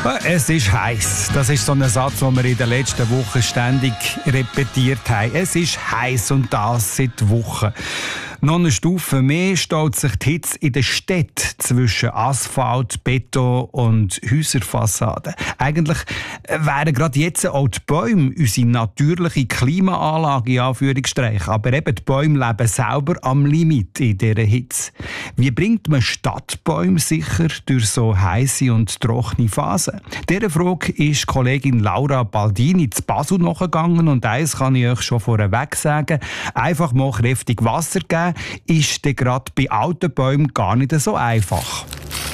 Es ist heiß. Das ist so ein Satz, den wir in den letzten Wochen ständig repetiert haben. Es ist heiß und das seit Wochen. Noch eine Stufe mehr staut sich die Hitze in der Stadt zwischen Asphalt, Beton und Häuserfassaden. Eigentlich wären gerade jetzt auch die Bäume unsere natürliche Klimaanlage in Anführungsstrichen. Aber eben die Bäume leben selber am Limit in dieser Hitze. Wie bringt man Stadtbäume sicher durch so heisse und trockene Phasen? Dieser Frage ist Kollegin Laura Baldini zu Basel nachgegangen und eins kann ich euch schon vorweg sagen: einfach mal kräftig Wasser geben, ist dann gerade bei alten Bäumen gar nicht so einfach.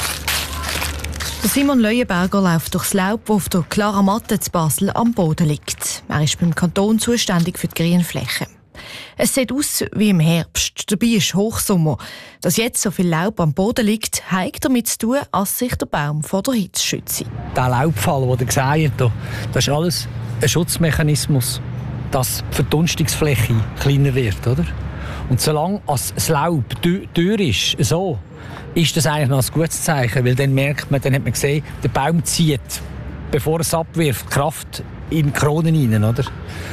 Simon Leuenberger läuft durchs Laub, das auf der klaren Matte zu Basel am Boden liegt. Er ist beim Kanton zuständig für die Grünflächen. Es sieht aus wie im Herbst, dabei ist Hochsommer. Dass jetzt so viel Laub am Boden liegt, hat damit zu tun, dass sich der Baum vor der Hitze schützt. Der Laubfall, den ihr seht, das ist alles ein Schutzmechanismus, dass die Verdunstungsfläche kleiner wird, oder? Und solange das Laub dürr ist, so, ist das eigentlich noch ein gutes Zeichen, weil dann merkt man, dann hat man gesehen, der Baum zieht, bevor es abwirft, Kraft in die Kronen hinein, oder?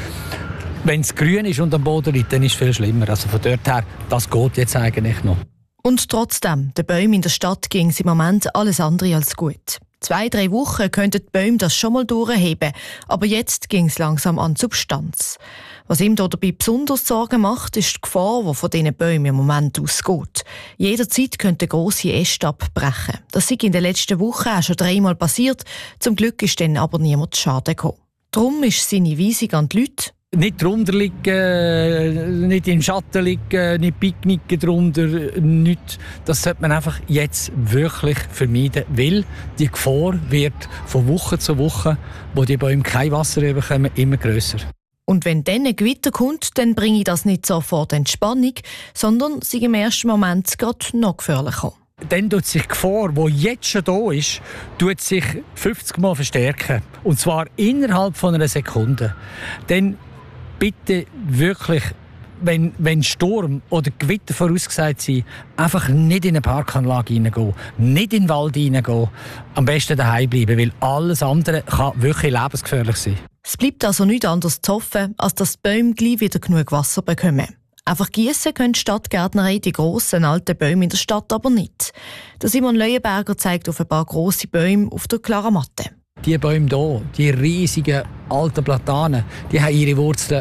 Wenn es grün ist und am Boden liegt, dann ist es viel schlimmer. Also von dort her, das geht jetzt eigentlich noch. Und trotzdem, den Bäumen in der Stadt ging es im Moment alles andere als gut. 2-3 Wochen könnten die Bäume das schon mal durchheben, aber jetzt ging es langsam an Substanz. Was ihm dabei besonders Sorgen macht, ist die Gefahr, die von diesen Bäumen im Moment ausgeht. Jederzeit könnten grosse Äste abbrechen. Das ist in den letzten Wochen auch schon 3-mal passiert. Zum Glück ist dann aber niemand zu Schaden gekommen. Darum ist seine Weisung an die Leute: nicht drunter liegen, nicht im Schatten liegen, nicht picknicken drunter, nichts. Das sollte man einfach jetzt wirklich vermeiden, weil die Gefahr wird von Woche zu Woche, wo die Bäume kein Wasser bekommen, immer grösser. Und wenn dann ein Gewitter kommt, dann bringe ich das nicht sofort Entspannung, sondern sei im ersten Moment gerade noch gefährlicher. Dann tut sich die Gefahr, die jetzt schon da ist, tut sich 50 Mal verstärken. Und zwar innerhalb von einer Sekunde. Dann bitte wirklich, wenn Sturm oder Gewitter vorausgesagt sind, einfach nicht in eine Parkanlage hineingehen, nicht in den Wald hineingehen, am besten daheim bleiben, weil alles andere kann wirklich lebensgefährlich sein. Es bleibt also nichts anderes zu hoffen, als dass die Bäume gleich wieder genug Wasser bekommen. Einfach gießen können die Stadtgärtnerei die grossen alten Bäume in der Stadt aber nicht. Der Simon Leuenberger zeigt auf ein paar grosse Bäume auf der klaren Matte. Die Bäume hier, die riesigen alten Platanen, die haben ihre Wurzeln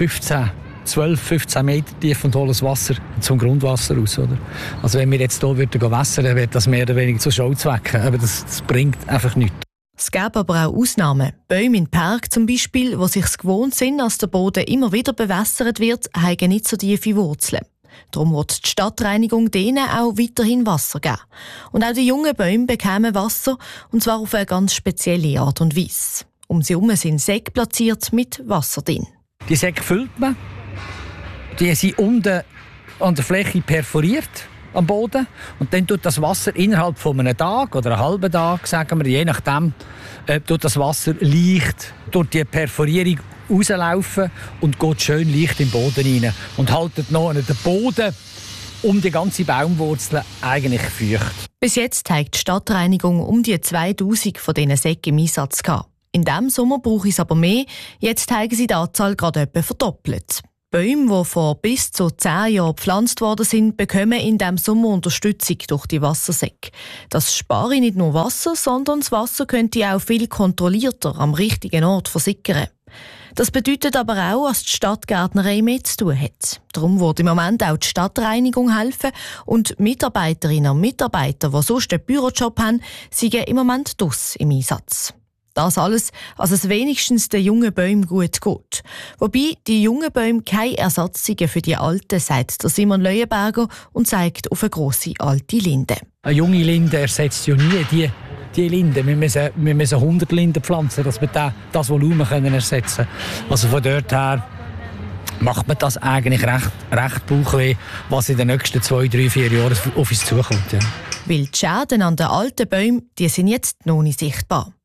12, 15 Meter tief und holen das Wasser zum Grundwasser aus. Oder? Also wenn wir jetzt hier wässern würden, wäre das mehr oder weniger zu Schauzwecken. Aber das bringt einfach nichts. Es gäbe aber auch Ausnahmen. Bäume in Park zum Beispiel, die sich gewohnt sind, dass der Boden immer wieder bewässert wird, haben nicht so tiefe Wurzeln. Darum wird die Stadtreinigung denen auch weiterhin Wasser geben. Und auch die jungen Bäume bekommen Wasser, und zwar auf eine ganz spezielle Art und Weise. Um sie herum sind Säcke platziert mit Wasser drin. Die Säcke füllt man. Die sind unten an der Fläche perforiert am Boden. Und dann tut das Wasser innerhalb von einem Tag oder einem halben Tag, sagen wir, je nachdem, tut das Wasser leicht durch die Perforierung rauslaufen und geht schön leicht in den Boden rein. Und haltet noch den Boden um die ganze Baumwurzel eigentlich feucht. Bis jetzt hat die Stadtreinigung um die 2000 von diesen Säcken im Einsatz gehabt. In diesem Sommer brauche ich es aber mehr. Jetzt haben sie die Anzahl gerade etwa verdoppelt. Bäume, die vor bis zu 10 Jahren gepflanzt worden sind, bekommen in diesem Sommer Unterstützung durch die Wassersäcke. Das spare nicht nur Wasser, sondern das Wasser könnte auch viel kontrollierter am richtigen Ort versickern. Das bedeutet aber auch, dass die Stadtgärtnerei mehr zu tun hat. Darum wird im Moment auch die Stadtreinigung helfen und Mitarbeiterinnen und Mitarbeiter, die sonst einen Bürojob haben, sind im Moment draussen im Einsatz. Das alles, als es wenigstens den jungen Bäumen gut geht. Wobei die jungen Bäume keine Ersatz sind für die alten, sagt der Simon Leuenberger und zeigt auf eine grosse alte Linde. Eine junge Linde ersetzt ja nie die Linde. Wir müssen 100 Linden pflanzen, dass wir das Volumen ersetzen können. Also von dort her macht man das eigentlich recht bauchweh, was in den nächsten 2, 3, 4 Jahren auf uns zukommt. Ja. Weil die Schäden an den alten Bäumen, die sind jetzt noch nicht sichtbar.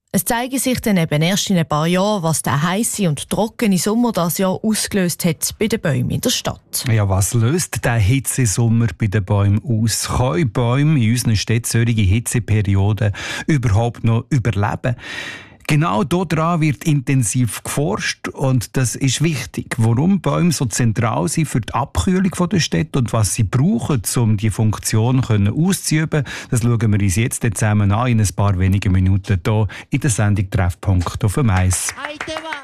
Es zeige sich dann eben erst in ein paar Jahren, was der heisse und trockene Sommer das Jahr ausgelöst hat bei den Bäumen in der Stadt. Ja, was löst der Hitzesommer bei den Bäumen aus? Können Bäume in unseren Städten solche Hitzeperioden überhaupt noch überleben? Genau daran wird intensiv geforscht und das ist wichtig. Warum Bäume so zentral sind für die Abkühlung der Städte und was sie brauchen, um diese Funktion auszuüben, das schauen wir uns jetzt zusammen an in ein paar wenigen Minuten hier in der Sendung «Treffpunkt auf dem Eis».